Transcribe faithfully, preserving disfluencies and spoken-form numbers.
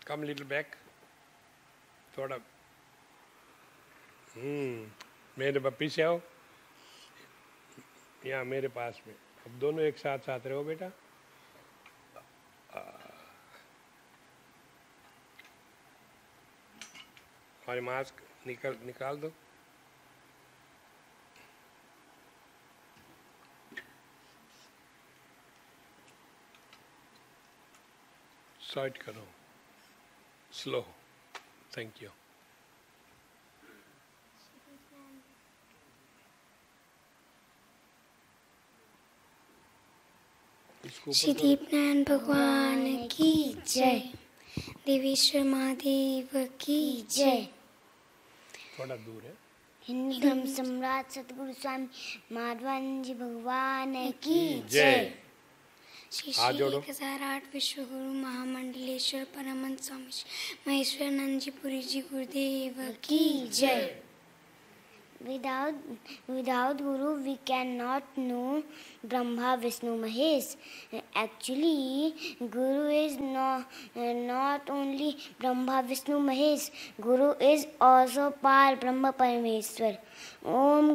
कम little back, थोड़ा हम्म मेरे पीछे आओ, यहाँ मेरे पास में। अब दोनों एक साथ साथ रहो बेटा। और मास्क निकल निकाल दो। साइड करो, slow. Thank you. Shreedeep Narayan भगवान की जय, देवेश्वर महादेव की जय। थोड़ा दूर है। हिंदू धर्म सम्राट सतगुरु स्वामी माधवानंद जी भगवान की जय। श्री श्री एक हजार आठ विश्व गुरु महामंडलेश्वर परमहंस स्वामी महेश्वरानंद जी पुरी जी गुरुदेव की जय। Without without Guru, we cannot know Brahma, Vishnu, Mahesh. Actually, Guru is not not only Brahma, Vishnu, Mahesh. Guru is also Par Brahma Parameshwar. Om